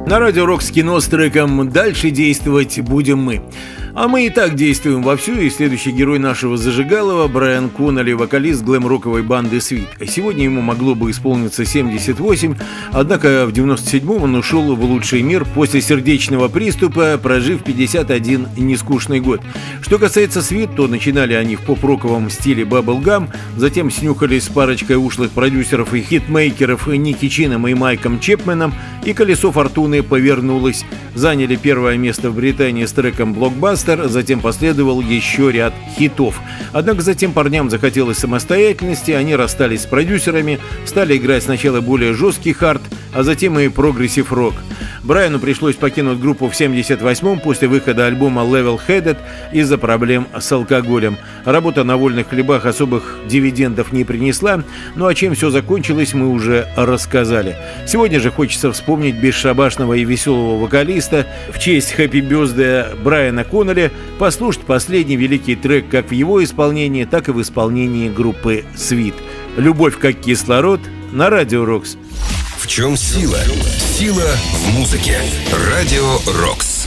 На радио «Рокс Кино» с треком «Дальше действовать будем мы». А мы и так действуем вовсю, и следующий герой нашего зажигалова – Брайан Коннелли, вокалист глэм-роковой банды «Свит». Сегодня ему могло бы исполниться 78, однако в 97-м он ушел в лучший мир после сердечного приступа, прожив 51 нескучный год. Что касается «Свит», то начинали они в поп-роковом стиле баблгам, затем снюхались с парочкой ушлых продюсеров и хитмейкеров Ники Чином и Майком Чепменом, и колесо фортуны повернулось. Заняли первое место в Британии с треком «Блокбастер», затем последовал еще ряд хитов. Однако затем парням захотелось самостоятельности, они расстались с продюсерами, стали играть сначала более жесткий хард, а затем и прогрессив-рок. Брайану пришлось покинуть группу в 78-м после выхода альбома Level Headed из-за проблем с алкоголем. Работа на вольных хлебах особых дивидендов не принесла, ну а чем все закончилось, мы уже рассказали. Сегодня же хочется вспомнить бесшабашного и веселого вокалиста, в честь Happy Birthday Брайана Коннелли, послушать последний великий трек как в его исполнении, так и в исполнении группы «Свит». «Любовь как кислород» на радио «Рокс». В чем сила? Сила в музыке. Радио «Рокс».